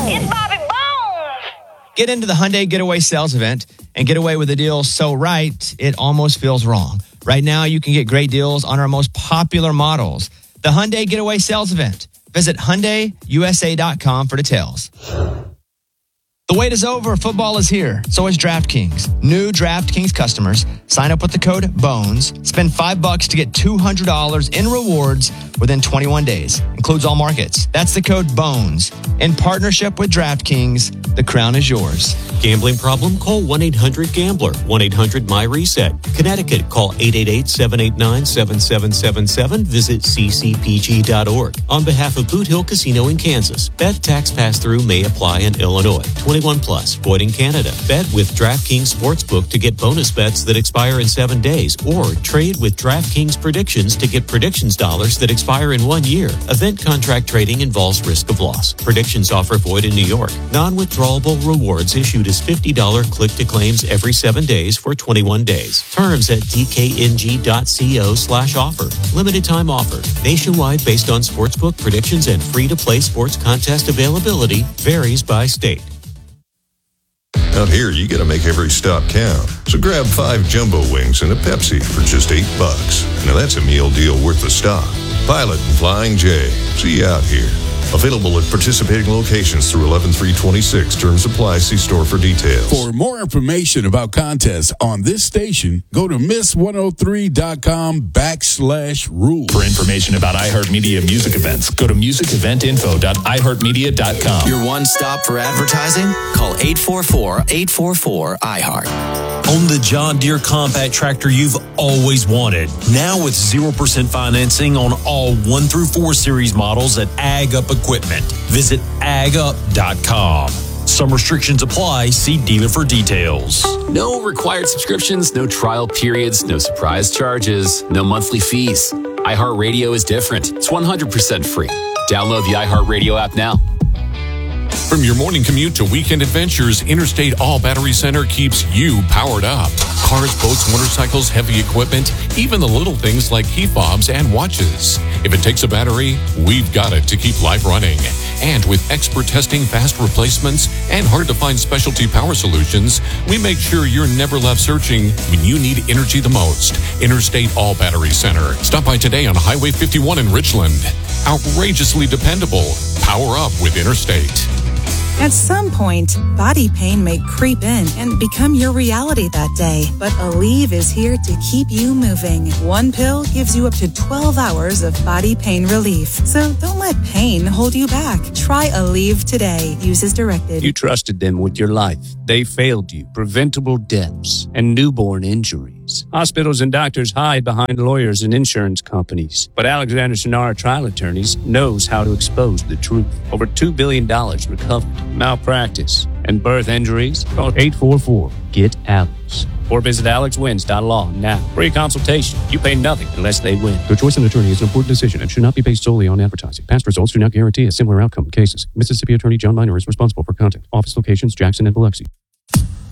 It's Bobby Bones. Get into the Hyundai Getaway Sales Event and get away with a deal so right, it almost feels wrong. Right now, you can get great deals on our most popular models. The Hyundai Getaway Sales Event. Visit HyundaiUSA.com for details. The wait is over. Football is here. So is DraftKings. New DraftKings customers sign up with the code BONES. Spend $5 to get $200 in rewards within 21 days. Includes all markets. That's the code BONES. In partnership with DraftKings, the crown is yours. Gambling problem? Call 1-800-GAMBLER. 1-800-MY-RESET. Connecticut, call 888-789-7777. Visit ccpg.org. On behalf of Boot Hill Casino in Kansas, bet tax pass-through may apply in Illinois. 21 plus, void in Canada. Bet with DraftKings Sportsbook to get bonus bets that expire in 7 days, or trade with DraftKings Predictions to get predictions dollars that expire in 1 year. Event contract trading involves risk of loss. Predictions offer void in New York. Non-withdrawable rewards issued as $50 click-to-claims every 7 days for 21 days. Terms at dkng.co/offer. Limited time offer. Nationwide based on sportsbook predictions and free-to-play sports contest availability. Varies by state. Out here, you got to make every stop count. So grab 5 jumbo wings and a Pepsi for just $8. Now that's a meal deal worth the stop. Pilot and Flying J. See you out here. Available at participating locations through 11/3/26. Terms apply. See store for details. For more information about contests on this station, go to miss103.com/rules. For information about iHeartMedia music events, go to musiceventinfo.iheartmedia.com. Your one stop for advertising? Call 844-844-iHeart. Own the John Deere compact tractor you've always wanted. Now with 0% financing on all 1 through 4 series models at Ag Up Equipment. Visit agup.com. Some restrictions apply. See dealer for details. No required subscriptions, no trial periods, no surprise charges, no monthly fees. iHeartRadio is different. It's 100% free. Download the iHeartRadio app now. From your morning commute to weekend adventures, Interstate All Battery Center keeps you powered up. Cars, boats, motorcycles, heavy equipment, even the little things like key fobs and watches. If it takes a battery, we've got it to keep life running. And with expert testing, fast replacements, and hard-to-find specialty power solutions, we make sure you're never left searching when you need energy the most. Interstate All Battery Center. Stop by today on Highway 51 in Richland. Outrageously dependable. Power up with Interstate. At some point, body pain may creep in and become your reality that day. But Aleve is here to keep you moving. One pill gives you up to 12 hours of body pain relief. So don't let pain hold you back. Try Aleve today. Use as directed. You trusted them with your life. They failed you. Preventable deaths and newborn injuries. Hospitals and doctors hide behind lawyers and insurance companies. But Alexander Sonara Trial Attorneys knows how to expose the truth. Over $2 billion recovered. Malpractice and birth injuries. Call 844-GET-ALEX. Or visit alexwins.law now. Free consultation. You pay nothing unless they win. The choice of an attorney is an important decision and should not be based solely on advertising. Past results do not guarantee a similar outcome in cases. Mississippi Attorney John Minor is responsible for content. Office locations, Jackson and Biloxi.